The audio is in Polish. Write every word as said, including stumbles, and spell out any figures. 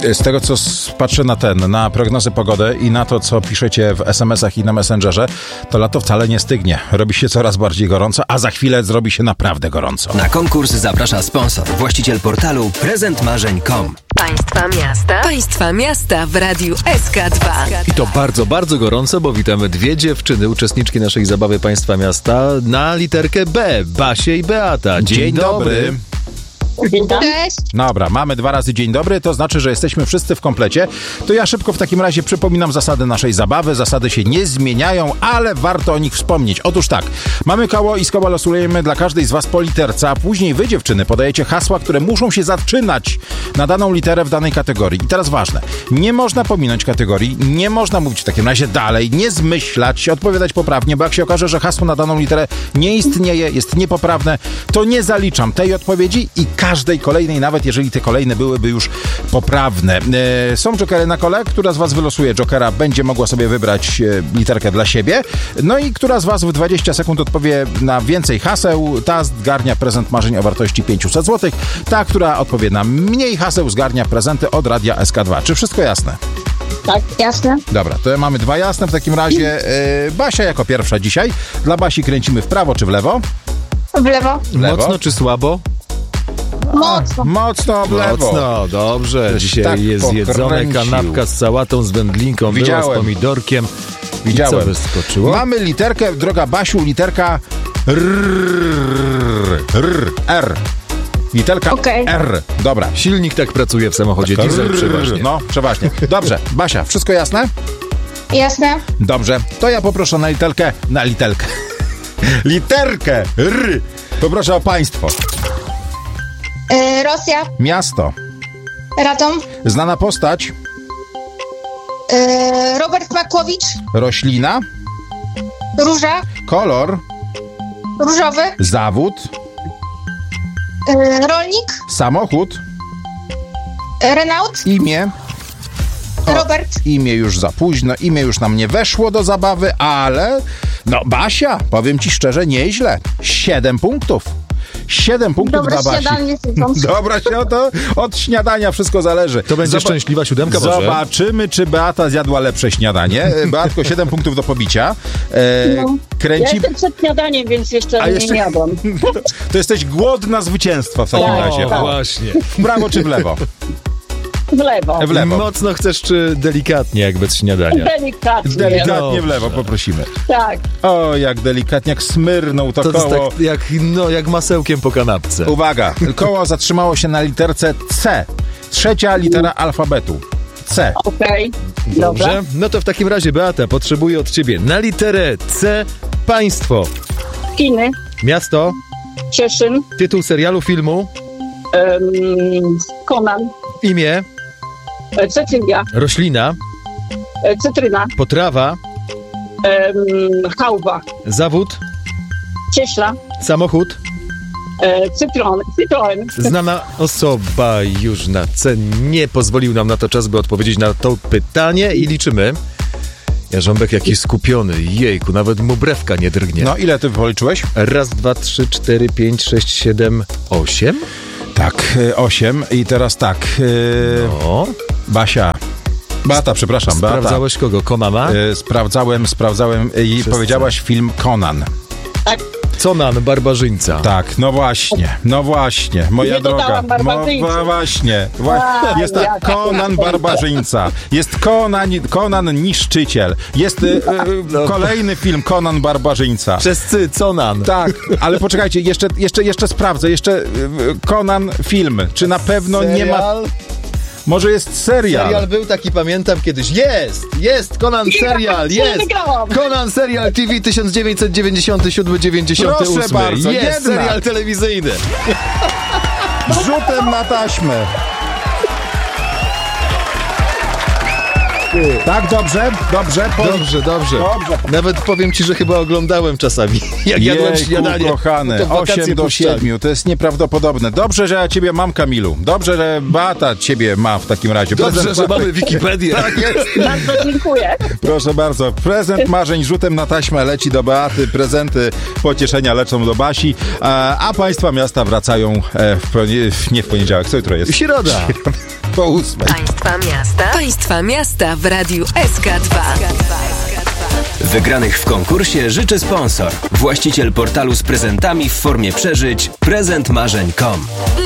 Z tego, co patrzę na ten, na prognozę pogody i na to, co piszecie w es em esach i na Messengerze, to lato wcale nie stygnie. Robi się coraz bardziej gorąco, a za chwilę zrobi się naprawdę gorąco. Na konkurs zaprasza sponsor, właściciel portalu prezent marzeń kropka com. Państwa miasta. Państwa miasta w Radiu S K dwa. I to bardzo, bardzo gorąco, bo witamy dwie dziewczyny, uczestniczki naszej zabawy Państwa miasta na literkę B. Basię i Beata. Dzień, Dzień dobry. dobry. Cześć. Dobra, mamy dwa razy dzień dobry, to znaczy, że jesteśmy wszyscy w komplecie. To ja szybko w takim razie przypominam zasady naszej zabawy. Zasady się nie zmieniają, ale warto o nich wspomnieć. Otóż tak, mamy koło i z koła losujemy dla każdej z was po literce, a później wy, dziewczyny, podajecie hasła, które muszą się zaczynać na daną literę w danej kategorii. I teraz ważne, nie można pominąć kategorii, nie można mówić w takim razie dalej, nie zmyślać, odpowiadać poprawnie, bo jak się okaże, że hasło na daną literę nie istnieje, jest niepoprawne, to nie zaliczam tej odpowiedzi i każdej kolejnej, nawet jeżeli te kolejne byłyby już poprawne. E, są jokery na kole, która z was wylosuje jokera, będzie mogła sobie wybrać e, literkę dla siebie, no i która z was w dwadzieścia sekund odpowie na więcej haseł, ta zgarnia prezent marzeń o wartości pięćset złotych, ta, która odpowie na mniej haseł, zgarnia prezenty od Radia S K dwa. Czy wszystko jasne? Tak, jasne. Dobra, to mamy dwa jasne, w takim razie e, Basia jako pierwsza dzisiaj. Dla Basi kręcimy w prawo czy w lewo? W lewo. W lewo. Mocno czy słabo? Mocno. Mocno w lewo. Mocno, dobrze. Żeś Dzisiaj tak jest jedzone pokręcił. kanapka z sałatą, z wędlinką, Widziałem. było z pomidorkiem. Widziałem. I co wyskoczyło? Mamy literkę, droga Basiu, literka R. R. R. Literka Okej. R. Dobra. Silnik tak pracuje w samochodzie, diesel przeważnie. No, przeważnie. Dobrze, Basia, wszystko jasne? Jasne. Dobrze, to ja poproszę na literkę, na literkę. Literkę R. Poproszę o państwo. Yy, Rosja. Miasto. Radom. Znana postać. Yy, Robert Makłowicz. Roślina. Róża. Kolor. Różowy. Zawód. Yy, rolnik. Samochód. Yy, Renault. Imię. O, Robert. Imię już za późno, imię już nam nie weszło do zabawy, ale no Basia, powiem ci szczerze, nieźle. Siedem punktów. Siedem punktów Dobre dla Basi. śniadanie zjedząc. Dobra, się to od śniadania wszystko zależy. To będzie Zoba- szczęśliwa siódemka może? Zobaczymy, czy Beata zjadła lepsze śniadanie. Beatko, siedem punktów do pobicia. E, No. kręci... Ja jestem przed śniadaniem, więc jeszcze, A jeszcze- nie jadłam. To jesteś głodna zwycięstwa w takim Tak, razie. O, tak. właśnie. W prawo czy w lewo? W lewo. W lewo. Mocno chcesz czy delikatnie, jak bez śniadania? Delikatnie. Delikatnie w lewo Dobrze. poprosimy. Tak. O, jak delikatnie, jak smyrnął to, To jest koło. tak jak, no, jak masełkiem po kanapce. Uwaga, koło zatrzymało się na literce C. Trzecia litera alfabetu. C. Okej. Dobra. Dobrze? No to w takim razie, Beata, potrzebuję od ciebie na literę C państwo, Chiny. miasto, Cieszyn. tytuł serialu, filmu, Um, Konan. imię, e, Cecylia. roślina, E, cytryna. potrawa, Um, hałwa. zawód, Cieśla. samochód, E, cytron. Citroen. znana osoba już na C. Nie pozwolił nam na to czas, by odpowiedzieć na to pytanie i liczymy. Jarząbek jaki skupiony, jejku, nawet mu brewka nie drgnie. No, ile ty policzyłeś? Raz, dwa, trzy, cztery, pięć, sześć, siedem, osiem? Tak, y, osiem. I teraz tak. y, O, Basia. Beata, przepraszam. Beata. sprawdzałeś kogo? Konana? Y, sprawdzałem, sprawdzałem y, i Wszyscy. powiedziałaś film Conan. Tak. Conan, barbarzyńca. Tak, no właśnie, no właśnie, moja Nie droga. dodałam barbarzyńcy. No właśnie, Wła- A, jest tak jak Conan tak. Barbarzyńca, jest Conan, Conan Niszczyciel, jest y, y, kolejny film Conan Barbarzyńca. Przez cy, Conan. Tak, ale poczekajcie, jeszcze, jeszcze, jeszcze sprawdzę, jeszcze y, Conan film, czy na pewno nie ma, Serial? może jest serial. Serial był taki, pamiętam kiedyś. Jest! Jest! Conan serial! Jest! wygrałam. Conan serial T V tysiąc dziewięćset dziewięćdziesiąty siódmy dziewięćdziesiąty ósmy. Proszę bardzo, jest jednak. serial telewizyjny. Rzutem na taśmę. Ty. Tak, dobrze, dobrze. Po... Dobrze, dobrze. Dobrze. Nawet powiem ci, że chyba oglądałem czasami, jak jadłem Jejku, śniadanie. kochany, to w wakacje osiem do puszczali. siedmiu, to jest nieprawdopodobne. Dobrze, że ja ciebie mam, Kamilu. Dobrze, że Beata ciebie ma w takim razie. Dobrze, Prezent że ma- mamy Wikipedię. Tak jest. Bardzo dziękuję. Proszę bardzo. Prezent marzeń rzutem na taśmę leci do Beaty. Prezenty pocieszenia lecą do Basi. A, a państwa miasta wracają e, w, ponie- nie w poniedziałek, co jutro jest? Środa. Po ósmej. Państwa miasta. Państwa miasta w Radiu S K dwa. Wygranych w konkursie życzy sponsor. Właściciel portalu z prezentami w formie przeżyć prezent marzeń kropka com.